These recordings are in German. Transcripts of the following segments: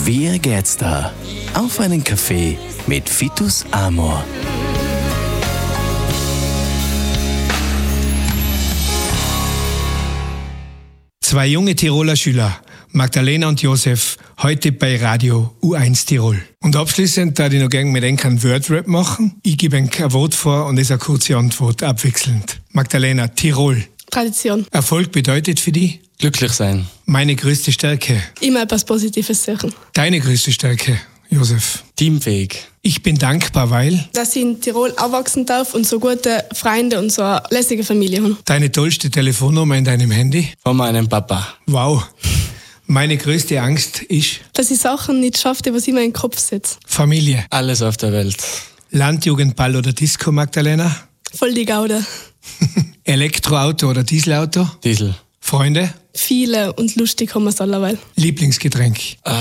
Wie geht's da? Auf einen Kaffee mit Vitus Amor. Zwei junge Tiroler Schüler, Magdalena und Josef, heute bei Radio U1 Tirol. Und abschließend darf ich noch gerne mit einen Wordrap machen. Ich gebe ein Wort vor und es eine kurze Antwort, abwechselnd. Magdalena, Tirol. Tradition. Erfolg bedeutet für dich? Glücklich sein. Meine größte Stärke? Immer etwas Positives suchen. Deine größte Stärke, Josef? Teamfähig. Ich bin dankbar, weil? Dass ich in Tirol aufwachsen darf und so gute Freunde und so eine lässige Familie habe. Deine tollste Telefonnummer in deinem Handy? Von meinem Papa. Wow. Meine größte Angst ist? Dass ich Sachen nicht schaffe, die ich mir in den Kopf setze. Familie. Alles auf der Welt. Landjugendball oder Disco, Magdalena? Voll die Gaude. Elektroauto oder Dieselauto? Diesel. Freunde? Viele und lustig haben wir es allerweil. Lieblingsgetränk?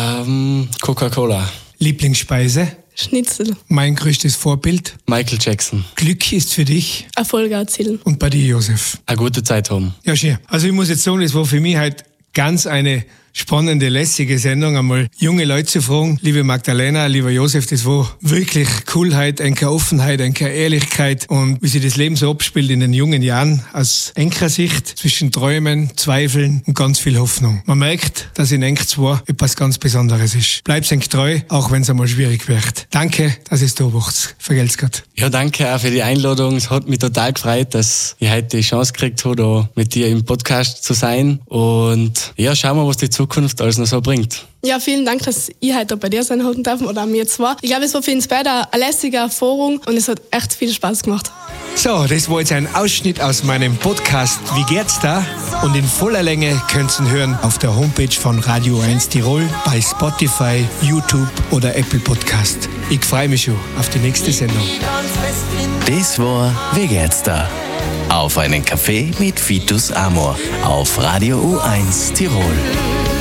Coca-Cola. Lieblingsspeise? Schnitzel. Mein größtes Vorbild? Michael Jackson. Glück ist für dich? Erfolge erzielen. Und bei dir, Josef? Eine gute Zeit haben. Ja, schön. Also ich muss jetzt sagen, das war für mich halt ganz eine spannende, lässige Sendung, einmal junge Leute zu fragen. Liebe Magdalena, lieber Josef, das war wirklich Coolheit, eine Offenheit, eine Ehrlichkeit und wie sich das Leben so abspielt in den jungen Jahren aus Enker-Sicht zwischen Träumen, Zweifeln und ganz viel Hoffnung. Man merkt, dass in Enk 2 etwas ganz Besonderes ist. Bleib's Enk treu, auch wenn es einmal schwierig wird. Danke, dass es da wart. Vergelt's Gott. Ja, danke auch für die Einladung. Es hat mich total gefreut, dass ich heute die Chance gekriegt habe, da mit dir im Podcast zu sein. Und ja, schauen wir, was die Zukunft alles noch so bringt. Ja, vielen Dank, dass ich heute bei dir sein darf oder mir zwar. Ich glaube, es war für uns beide eine lässige Erfahrung und es hat echt viel Spaß gemacht. So, das war jetzt ein Ausschnitt aus meinem Podcast Wie geht's da? Und in voller Länge könnt ihr ihn hören auf der Homepage von Radio 1 Tirol, bei Spotify, YouTube oder Apple Podcast. Ich freue mich schon auf die nächste Sendung. Das war Wie geht's da? Auf einen Kaffee mit Vitus Amor auf Radio U1 Tirol.